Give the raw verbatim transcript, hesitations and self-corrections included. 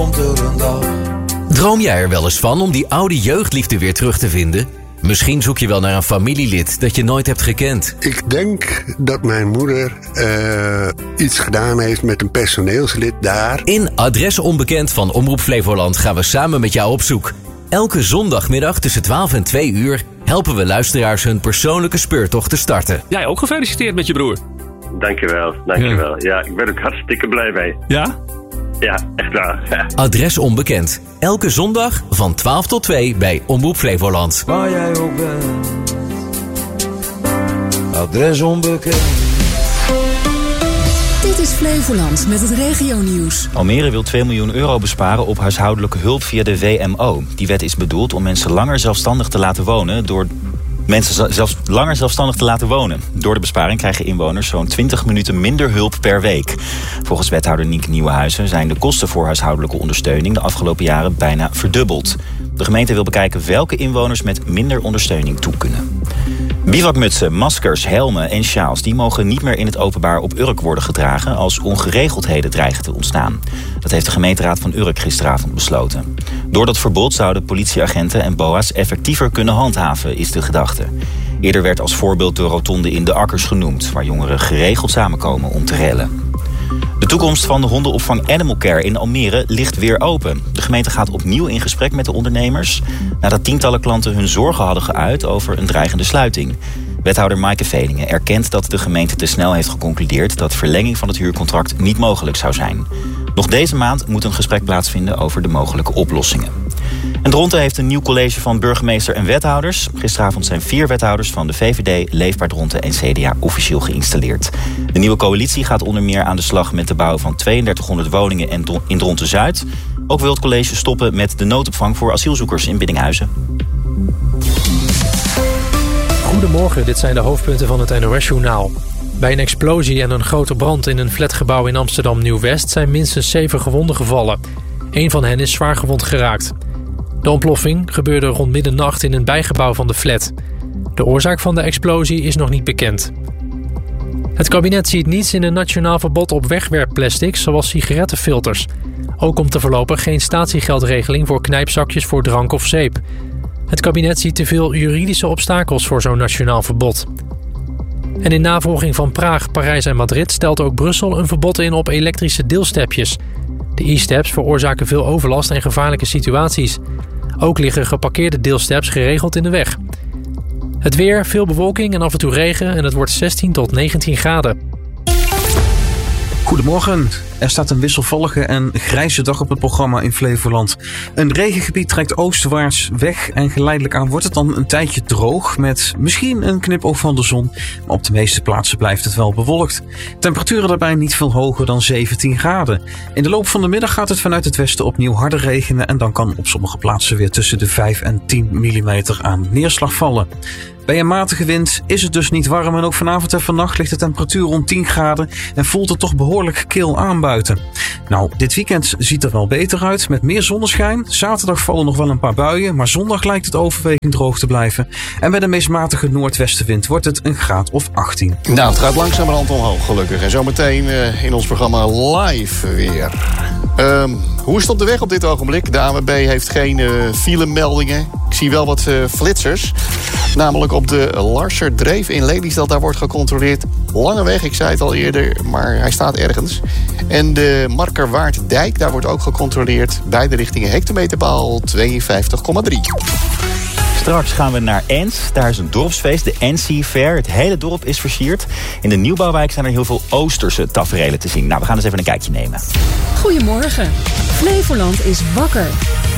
komt er een dag. Droom jij er wel eens van om die oude jeugdliefde weer terug te vinden? Misschien zoek je wel naar een familielid dat je nooit hebt gekend. Ik denk dat mijn moeder uh, iets gedaan heeft met een personeelslid daar. In Adres Onbekend van Omroep Flevoland gaan we samen met jou op zoek. Elke zondagmiddag tussen twaalf en twee uur helpen we luisteraars hun persoonlijke speurtocht te starten. Jij ook gefeliciteerd met je broer. Dankjewel, dankjewel. Ja, ja ik ben ook hartstikke blij mee. Ja? Ja, echt waar. Ja. Adres Onbekend. Elke zondag van twaalf tot twee bij Omroep Flevoland. Waar jij ook bent. Adres Onbekend. Dit is Flevoland met het regionieuws. Almere wil twee miljoen euro besparen op huishoudelijke hulp via de W M O. Die wet is bedoeld om mensen langer zelfstandig te laten wonen door... Mensen zelfs langer zelfstandig te laten wonen. Door de besparing krijgen inwoners zo'n twintig minuten minder hulp per week. Volgens wethouder Nienke Nieuwenhuizen zijn de kosten voor huishoudelijke ondersteuning de afgelopen jaren bijna verdubbeld. De gemeente wil bekijken welke inwoners met minder ondersteuning toe kunnen. Bivakmutsen, maskers, helmen en sjaals die mogen niet meer in het openbaar op Urk worden gedragen als ongeregeldheden dreigen te ontstaan. Dat heeft de gemeenteraad van Urk gisteravond besloten. Door dat verbod zouden politieagenten en B O A's effectiever kunnen handhaven, is de gedachte. Eerder werd als voorbeeld de rotonde in de Akkers genoemd, waar jongeren geregeld samenkomen om te rellen. De toekomst van de hondenopvang Animal Care in Almere ligt weer open. De gemeente gaat opnieuw in gesprek met de ondernemers nadat tientallen klanten hun zorgen hadden geuit over een dreigende sluiting. Wethouder Maaike Veningen erkent dat de gemeente te snel heeft geconcludeerd dat verlenging van het huurcontract niet mogelijk zou zijn. Nog deze maand moet een gesprek plaatsvinden over de mogelijke oplossingen. En Dronten heeft een nieuw college van burgemeester en wethouders. Gisteravond zijn vier wethouders van de V V D, Leefbaar Dronten en C D A officieel geïnstalleerd. De nieuwe coalitie gaat onder meer aan de slag met de bouw van tweeëndertighonderd woningen in Dronten-Zuid. Ook wil het college stoppen met de noodopvang voor asielzoekers in Biddinghuizen. Goedemorgen, dit zijn de hoofdpunten van het N O S-journaal. Bij een explosie en een grote brand in een flatgebouw in Amsterdam Nieuw-West zijn minstens zeven gewonden gevallen. Eén van hen is zwaar gewond geraakt. De ontploffing gebeurde rond middernacht in een bijgebouw van de flat. De oorzaak van de explosie is nog niet bekend. Het kabinet ziet niets in een nationaal verbod op wegwerpplastics zoals sigarettenfilters. Ook komt er voorlopig geen statiegeldregeling voor knijpzakjes voor drank of zeep. Het kabinet ziet te veel juridische obstakels voor zo'n nationaal verbod. En in navolging van Praag, Parijs en Madrid stelt ook Brussel een verbod in op elektrische deelstepjes. De e-steps veroorzaken veel overlast en gevaarlijke situaties. Ook liggen geparkeerde deelsteps geregeld in de weg. Het weer, veel bewolking en af en toe regen en het wordt zestien tot negentien graden. Goedemorgen. Er staat een wisselvallige en grijze dag op het programma in Flevoland. Een regengebied trekt oostwaarts weg en geleidelijk aan wordt het dan een tijdje droog met misschien een knipoog van de zon. Maar op de meeste plaatsen blijft het wel bewolkt. Temperaturen daarbij niet veel hoger dan zeventien graden. In de loop van de middag gaat het vanuit het westen opnieuw harder regenen en dan kan op sommige plaatsen weer tussen de vijf en tien millimeter aan neerslag vallen. Bij een matige wind is het dus niet warm en ook vanavond en vannacht ligt de temperatuur rond tien graden en voelt het toch behoorlijk kil aan buiten. Nou, dit weekend ziet er wel beter uit met meer zonneschijn. Zaterdag vallen nog wel een paar buien, maar zondag lijkt het overwegend droog te blijven. En bij de meest matige noordwestenwind wordt het een graad of achttien. Nou, het gaat langzamerhand omhoog gelukkig. En zometeen uh, in ons programma live weer. Um, hoe is het op de weg op dit ogenblik? De A N W B heeft geen uh, filemeldingen. Ik zie wel wat uh, flitsers. Namelijk op de Larserdreef in Lelystad. Daar wordt gecontroleerd. Lange weg, ik zei het al eerder, maar hij staat ergens. En de Markerwaarddijk, daar wordt ook gecontroleerd. Beide richtingen hectometerpaal tweeënvijftig komma drie. Straks gaan we naar Ens. Daar is een dorpsfeest, de N C Fair. Het hele dorp is versierd. In de nieuwbouwwijk zijn er heel veel Oosterse taferelen te zien. Nou, we gaan eens even een kijkje nemen. Goedemorgen. Flevoland is wakker.